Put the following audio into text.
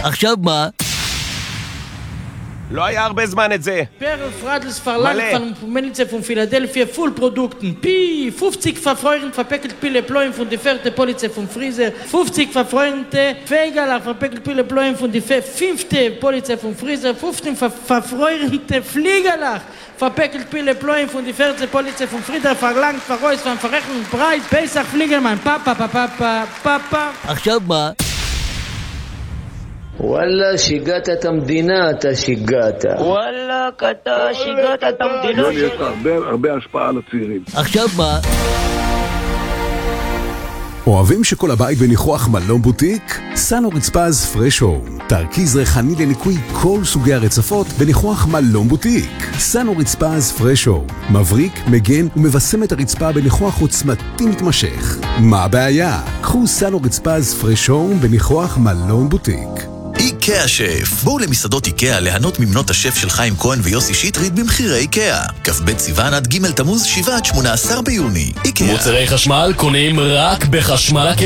עכשיו מה? לא היה הרבה זמן את זה. Perl Fradels verlangt von Melitze von Philadelphia Full-Produkten. Pi, 50 verfreundet verpackelt Pille Ploien von die vierte Polizei von Friese. 50 verfreundete Fegerler verpackelt Pille Ploien von die fünfte Polizei von Friese. 15 verfreundete Fliegerler verpackelt Pille Ploien von die vierte Polizei von Friese. Verlangt, verreust, von Verrechnung, Preis. Besach Fliegermann, Papa. עכשיו מה? וואלה, שיגעת את המדינה, אתה שיגעת. וואלה, אתה שיגעת את המדינה. לא, יש הרבה השפעה על הצעירים. עכשיו מה? אוהבים שכל הבית בניחוח מלון בוטיק? סנו רצפז פרש הום, תרכיז ריחני לניקוי כל סוגי הרצפות בניחוח מלון בוטיק. סנו רצפז פרש הום, מבריק, מגן ומבשם את הרצפה בניחוח עוצמתי מתמשך. מה הבעיה? קחו סנו רצפז פרש הום בניחוח מלון בוטיק. איקאה שף. בואו למסעדות איקאה ליהנות ממנות השף של חיים כהן ויוסי שטרית במחירי איקאה. כ"ב סיוון עד ג' תמוז 7 עד 18 ביוני. איקאה. מוצרי חשמל קונים רק בחשמל